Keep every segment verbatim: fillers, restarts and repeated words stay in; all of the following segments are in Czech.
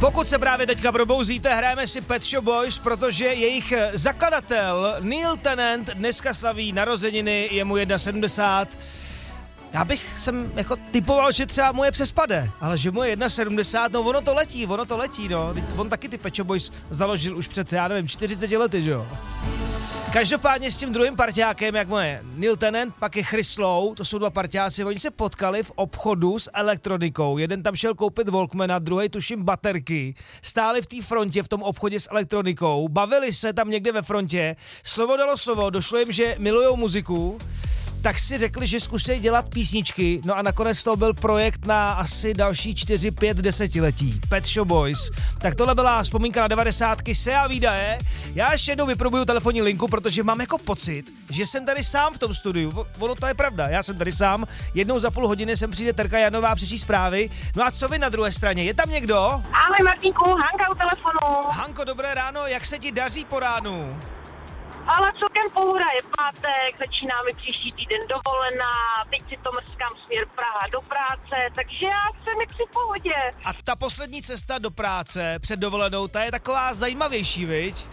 Pokud se právě teďka probouzíte, hrajeme si Pet Shop Boys, protože jejich zakladatel Neil Tennant dneska slaví narozeniny, je mu sedmdesát jedna. Já bych jsem jako typoval, že třeba mu je přespade, ale že mu je sedmdesát jedna, no ono to letí, ono to letí, no. On taky ty Pet Shop Boys založil už před, já nevím, čtyřiceti lety, že jo. Každopádně s tím druhým parťákem, jak moje Neil Tennant, pak je Chris Lowe, to jsou dva parťáci, oni se potkali v obchodu s elektronikou, jeden tam šel koupit Walkmana, druhý tuším baterky, stáli v té frontě v tom obchodě s elektronikou, bavili se tam někde ve frontě, slovo dalo slovo, došlo jim, že milujou muziku, tak si řekli, že zkusí dělat písničky, no a nakonec to byl projekt na asi další čtyři, pět desetiletí. Pet Shop Boys. Tak tohle byla vzpomínka na devadesátky, se a výdaje. Já ještě jednou vyprobuju telefonní linku, protože mám jako pocit, že jsem tady sám v tom studiu. Ono to je pravda, já jsem tady sám. Jednou za půl hodiny sem přijde Terka Janová přečíst zprávy. No a co vy na druhé straně? Je tam někdo? Ahoj Martínku, Hanka u telefonu. Hanko, dobré ráno, jak se ti daří po ránu? Ale celkem pohoda, je pátek, začíná mi příští týden dovolená, teď si to mrskám směr Praha do práce, takže já jsem jaksi v pohodě. A ta poslední cesta do práce před dovolenou, ta je taková zajímavější, viď?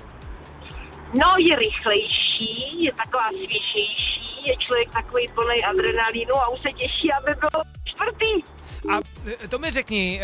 No, je rychlejší, je taková svěžejší, je člověk takový plný adrenalínu a už se těší, aby bylo čtvrtý. A to mi řekni,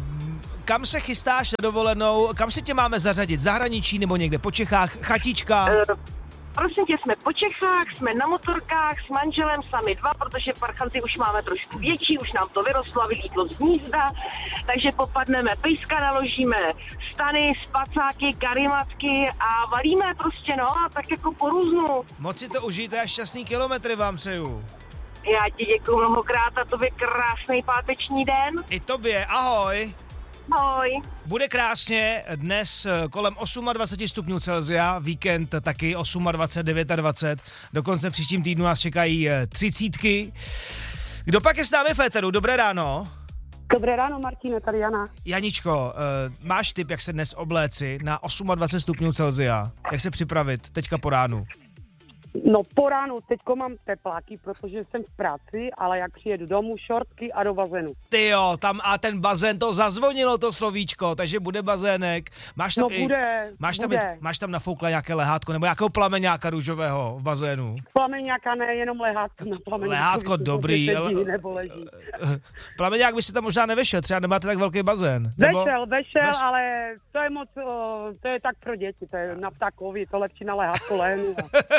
kam se chystáš na dovolenou, kam si tě máme zařadit, zahraničí nebo někde po Čechách, chatička? Uh, prosím tě, jsme po Čechách, jsme na motorkách s manželem sami dva, protože parchanty už máme trošku větší, už nám to vyrostlo a vylítlo z hnízda, takže popadneme pejska, naložíme stany, spacáky, karimatky a valíme prostě, no, a tak jako po různu. Moc si to užijte a šťastný kilometry vám přeju. Já ti děkuju mnohokrát a tobě krásný páteční den. I tobě, ahoj. Ahoj. Bude krásně, dnes kolem dvacet osm stupňů Celsia, víkend taky dvacet osm, dvacet devět, dokonce příštím týdnu nás čekají třicítky. Kdo pak je s námi v éteru? Dobré ráno. Dobré ráno, Martine, tady Jana. Janičko, máš tip, jak se dnes obléci na dvacet osm stupňů Celsia? Jak se připravit teďka po ránu? No po ránu teďko mám tepláky, protože jsem v práci, ale jak přijedu domů, šortky a do bazénu. Ty jo, tam a ten bazén, to zazvonilo to slovíčko, takže bude bazének. Máš tam no i, bude, máš tam, bude. máš tam nafoukla nějaké lehátko, nebo nějakého plameňáka růžového v bazénu? Plameňáka ne, jenom lehátko na plameňáku. Lehátko dobrý. Sedí, nebo leží. Plameňák by si tam možná nevešel, třeba nemáte tak velký bazén. Nebo... Vešel, vešel, Veš... ale to je moc, to je tak pro děti, to je na ptákovi, to lepší na lehátko lehnu.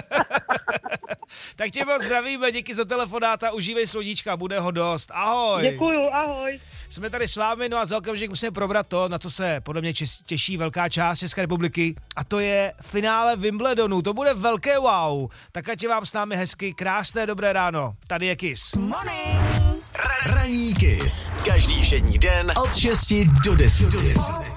Tak tě moc zdravíme, díky za telefonát a užívej sludíčka, bude ho dost. Ahoj. Děkuju, ahoj. Jsme tady s vámi, no a za okamžik musíme probrat to, na co se podle mě těší velká část České republiky, a to je finále Wimbledonu. To bude velké wow. Tak ať je vám s námi hezky, krásné dobré ráno. Tady je Kiss. Ranní Kiss. Každý všední den od šesti do deseti.